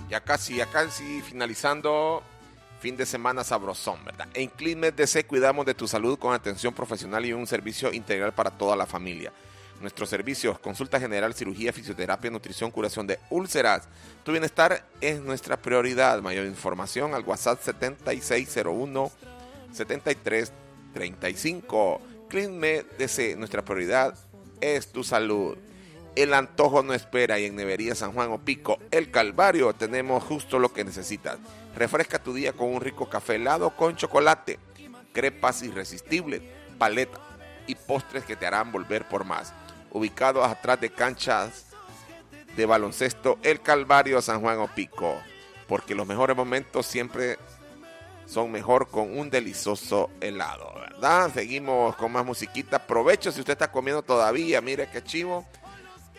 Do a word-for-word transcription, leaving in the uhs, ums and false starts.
Ya casi, ya casi finalizando fin de semana sabrosón, ¿verdad? En CleanMed D C cuidamos de tu salud con atención profesional y un servicio integral para toda la familia. Nuestros servicios, consulta general, cirugía, fisioterapia, nutrición, curación de úlceras. Tu bienestar es nuestra prioridad. Mayor información al WhatsApp setenta y seis cero uno, setenta y tres treinta y cinco. CleanMed D C, nuestra prioridad es tu salud. El antojo no espera y en Nevería San Juan o Pico, El Calvario, tenemos justo lo que necesitas. Refresca tu día con un rico café helado con chocolate, crepas irresistibles, paleta y postres que te harán volver por más. Ubicados atrás de canchas de baloncesto, El Calvario, San Juan o Pico, porque los mejores momentos siempre son mejor con un delicioso helado, ¿verdad? Seguimos con más musiquita. Aprovecho si usted está comiendo todavía, mire qué chivo.